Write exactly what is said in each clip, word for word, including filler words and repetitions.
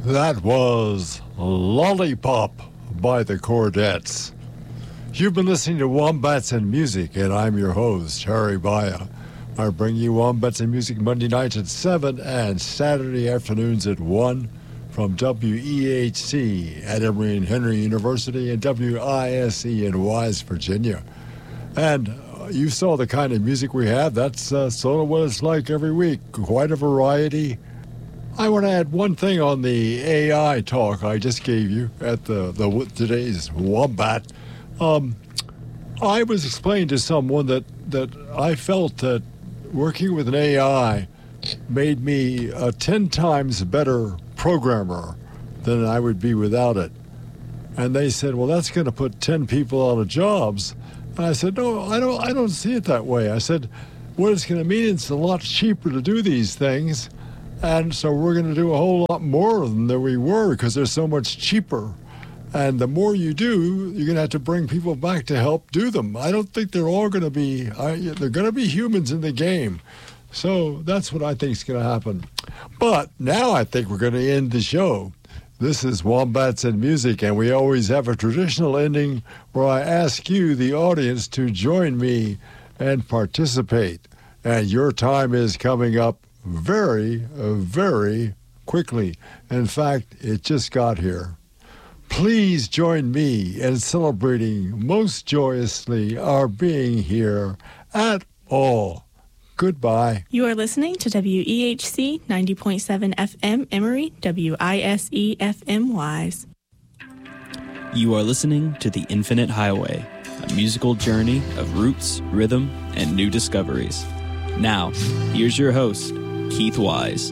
That was Lollipop by the Chordettes. You've been listening to Wombats and Music, and I'm your host, Harry Baya. I bring you Wombats and Music Monday nights at seven and Saturday afternoons at one from W E H C at Emory and Henry University and W I S E in Wise, Virginia. And uh, you saw the kind of music we have. That's uh, sort of what it's like every week. Quite a variety. I want to add one thing on the A I talk I just gave you at the, the today's Wombat. Um, I was explaining to someone that, that I felt that working with an A I made me a ten times better programmer than I would be without it. And they said, well, that's going to put ten people out of jobs. And I said, no, I don't, I don't see it that way. I said, what it's going to mean, it's a lot cheaper to do these things. And so we're going to do a whole lot more than we were because they're so much cheaper. And the more you do, you're going to have to bring people back to help do them. I don't think they're all going to be, I, they're going to be humans in the game. So that's what I think is going to happen. But now I think we're going to end the show. This is Wombats and Music, and we always have a traditional ending where I ask you, the audience, to join me and participate. And your time is coming up very, uh, very quickly. In fact, it just got here. Please join me in celebrating most joyously our being here at all. Goodbye. You are listening to W E H C ninety point seven F M Emory, W I S E F M Wise. You are listening to The Infinite Highway, a musical journey of roots, rhythm, and new discoveries. Now, here's your host, Keith Wise.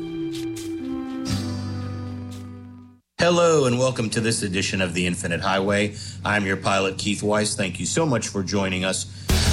Hello and welcome to this edition of The Infinite Highway. I'm your pilot, Keith Wise. Thank you so much for joining us.